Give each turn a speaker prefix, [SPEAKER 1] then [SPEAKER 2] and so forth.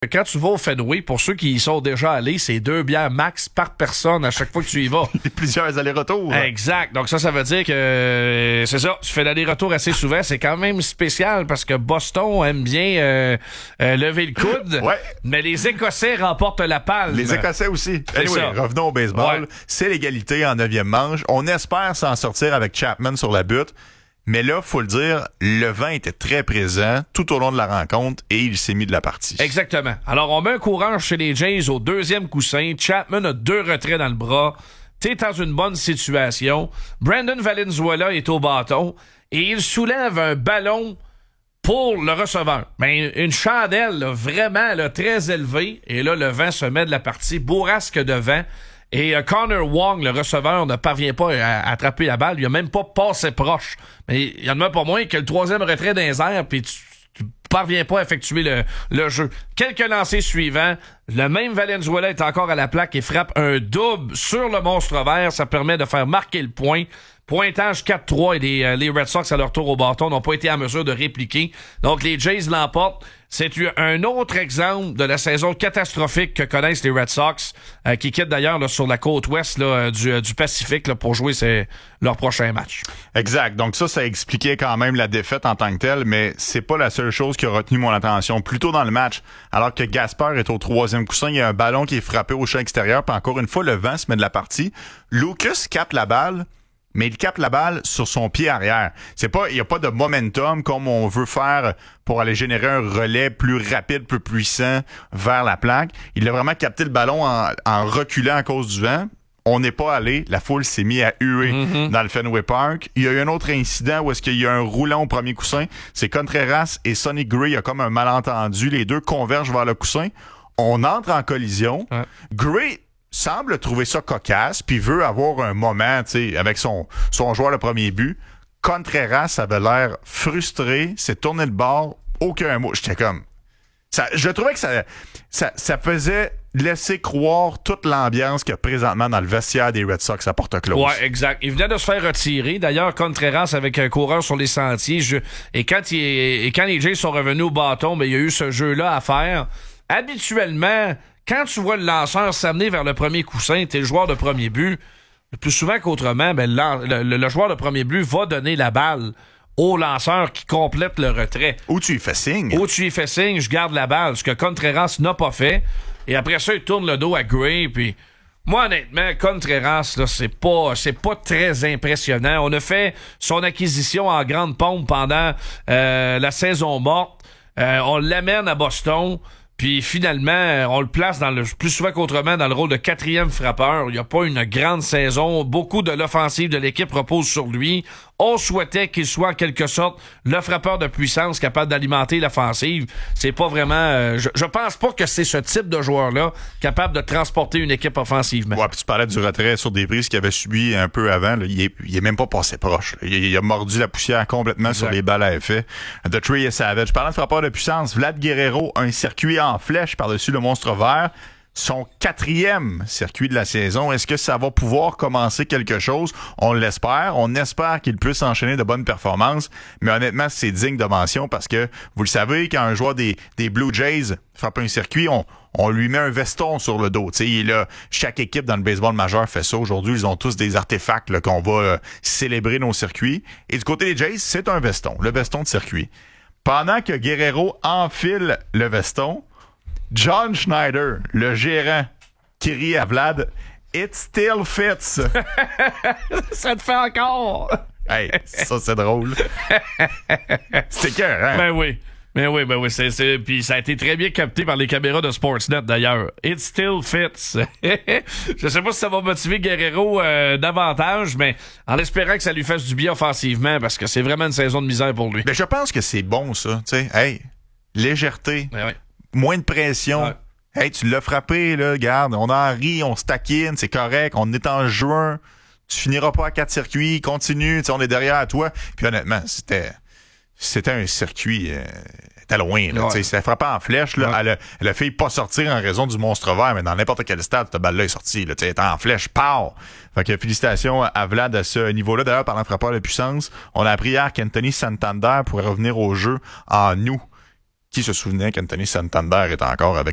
[SPEAKER 1] quand tu vas au Fenway, pour ceux qui y sont déjà allés, c'est 2 bières max par personne à chaque fois que tu y vas.
[SPEAKER 2] Plusieurs allers-retours.
[SPEAKER 1] Exact. Donc ça veut dire que c'est ça. Tu fais l'aller-retour assez souvent. C'est quand même spécial parce que Boston aime bien lever le coude.
[SPEAKER 2] Ouais.
[SPEAKER 1] Mais les Écossais remportent la palme.
[SPEAKER 2] Les Écossais aussi. Anyway, revenons au baseball.
[SPEAKER 1] Ouais.
[SPEAKER 2] C'est l'égalité en 9e manche. On espère s'en sortir avec Chapman sur la butte. Mais là, faut le dire, le vent était très présent tout au long de la rencontre et il s'est mis de la partie.
[SPEAKER 1] Exactement. Alors, on met un coureur chez les Jays au 2e coussin. Chapman a 2 retraits dans le bras. T'es dans une bonne situation. Brandon Valenzuela est au bâton et il soulève un ballon pour le receveur. Mais une chandelle là, vraiment là, très élevée. Et là, le vent se met de la partie. Bourrasque de vent. Et Connor Wong, le receveur, ne parvient pas à attraper la balle. Il a même pas passé proche. Mais il y en a pas moins que le 3e retrait dans les airs, puis tu parviens pas à effectuer le jeu. Quelques lancers suivants. Le même Valenzuela est encore à la plaque et frappe un double sur le monstre vert. Ça permet de faire marquer le point. Pointage 4-3 et les Red Sox à leur tour au bâton n'ont pas été en mesure de répliquer. Donc les Jays l'emportent. C'est un autre exemple de la saison catastrophique que connaissent les Red Sox, qui quittent d'ailleurs là, sur la côte ouest là, du Pacifique là, pour jouer leur prochain match.
[SPEAKER 2] Exact. Donc ça expliquait quand même la défaite en tant que telle, mais c'est pas la seule chose qui a retenu mon attention. Plus tôt dans le match, alors que Gasper est au 3e coussin, il y a un ballon qui est frappé au champ extérieur, puis encore une fois, le vent se met de la partie. Lucas capte la balle, mais il capte la balle sur son pied arrière. Il y a pas de momentum comme on veut faire pour aller générer un relais plus rapide, plus puissant vers la plaque. Il a vraiment capté le ballon en reculant à cause du vent. On n'est pas allé. La foule s'est mise à huer dans le Fenway Park. Il y a eu un autre incident où est-ce qu'il y a un roulant au premier coussin. C'est Contreras et Sonny Gray. Il y a comme un malentendu. Les deux convergent vers le coussin. On entre en collision. Ouais. Gray semble trouver ça cocasse, puis veut avoir un moment, tu sais, avec son joueur de premier but. Contreras avait l'air frustré, s'est tourné le bord, aucun mot. J'étais comme... je trouvais que ça faisait laisser croire toute l'ambiance qu'il y a présentement dans le vestiaire des Red Sox à Porte Close.
[SPEAKER 1] Ouais, exact. Il venait de se faire retirer. D'ailleurs, Contreras avec un coureur sur les sentiers. Et quand les Jays sont revenus au bâton, ben, il y a eu ce jeu-là à faire. Habituellement... Quand tu vois le lanceur s'amener vers le premier coussin, t'es le joueur de premier but. Le plus souvent qu'autrement, ben le joueur de premier but va donner la balle au lanceur qui complète le retrait.
[SPEAKER 2] Ou tu y fais signe.
[SPEAKER 1] Je garde la balle. Ce que Contreras n'a pas fait. Et après ça, il tourne le dos à Gray. Puis moi, honnêtement, Contreras, là, c'est pas très impressionnant. On a fait son acquisition en grande pompe pendant la saison morte. On l'amène à Boston. Puis finalement, on le place plus souvent qu'autrement dans le rôle de 4e frappeur. Il n'y a pas une grande saison. Beaucoup de l'offensive de l'équipe repose sur lui. On souhaitait qu'il soit en quelque sorte le frappeur de puissance capable d'alimenter l'offensive. C'est pas vraiment... je pense pas que c'est ce type de joueur-là capable de transporter une équipe offensivement.
[SPEAKER 2] Ouais, puis tu parlais du retrait sur des prises qu'il avait subi un peu avant. Là. Il est même pas passé proche. Il a mordu la poussière complètement exact. Sur les balles à effet. The Tree est savage. Parlant de frappeur de puissance, Vlad Guerrero, un circuit en flèche par-dessus le monstre vert. Son 4e circuit de la saison. Est-ce que ça va pouvoir commencer quelque chose? On l'espère. On espère qu'il puisse enchaîner de bonnes performances. Mais honnêtement, c'est digne de mention parce que, vous le savez, quand un joueur des Blue Jays frappe un circuit, on lui met un veston sur le dos. T'sais, chaque équipe dans le baseball majeur fait ça. Aujourd'hui, ils ont tous des artefacts là, qu'on va célébrer nos circuits. Et du côté des Jays, c'est un veston. Le veston de circuit. Pendant que Guerrero enfile le veston, John Schneider, le gérant, qui rit à Vlad, « It still fits! »
[SPEAKER 1] Ça te fait encore!
[SPEAKER 2] Hey, ça c'est drôle. C'était écœurant.
[SPEAKER 1] Ben oui. Puis ça a été très bien capté par les caméras de Sportsnet d'ailleurs. It still fits. Je sais pas si ça va motiver Guerrero davantage, mais en espérant que ça lui fasse du bien offensivement, parce que c'est vraiment une saison de misère pour lui.
[SPEAKER 2] Mais je pense que c'est bon ça. Tu sais, hey, légèreté.
[SPEAKER 1] Ben oui.
[SPEAKER 2] Moins de pression. Ouais. Hey, tu l'as frappé, là, regarde, on en rit, on se taquine, c'est correct, on est en juin, tu finiras pas à 4 circuits, continue, on est derrière toi. Puis honnêtement, c'était un circuit, était loin, là, ouais. Ça frappait en flèche, là, ouais. Elle a failli pas sortir en raison du monstre vert, mais dans n'importe quel stade, cette balle-là est sortie, là, elle était en flèche, pow! Fait que félicitations à Vlad à ce niveau-là. D'ailleurs, parlant de frappeur de puissance, on a appris hier qu'Anthony Santander pourrait revenir au jeu en août. Qui se souvenait qu'Anthony Santander est encore avec